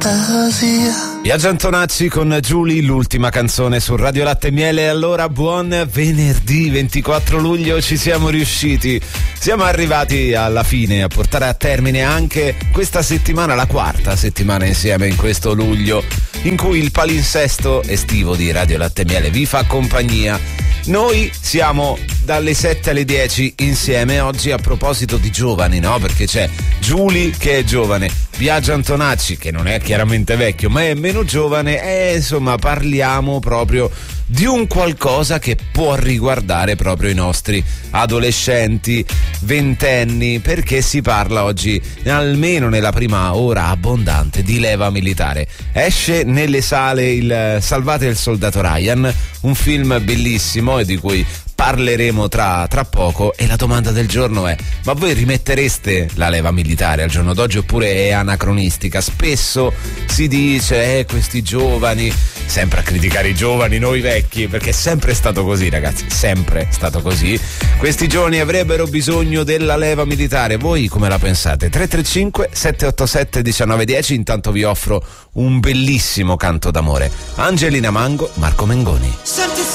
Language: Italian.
Biagio Antonacci con Giulia, l'ultima canzone su Radio Latte e Miele. Allora, buon venerdì 24 luglio, ci siamo riusciti. Siamo arrivati alla fine, a portare a termine anche questa settimana, la quarta settimana insieme in questo luglio, in cui il palinsesto estivo di Radio Latte e Miele vi fa compagnia. Noi siamo dalle 7 alle 10 insieme oggi a proposito di giovani, no? Perché c'è Giulia che è giovane, Biagio Antonacci che non è chiaramente vecchio ma è meno giovane, e insomma parliamo proprio di un qualcosa che può riguardare proprio i nostri adolescenti, ventenni, perché si parla oggi, almeno nella prima ora abbondante, di leva militare. Esce nelle sale il Salvate il soldato Ryan, un film bellissimo e di cui parleremo tra poco, e la domanda del giorno è: ma voi rimettereste la leva militare al giorno d'oggi oppure è anacronistica? Spesso si dice questi giovani, sempre a criticare i giovani, noi vecchi, perché è sempre stato così, ragazzi, sempre stato così. Questi giovani avrebbero bisogno della leva militare, voi come la pensate? 335 787 1910. Intanto vi offro un bellissimo canto d'amore, Angelina Mango, Marco Mengoni.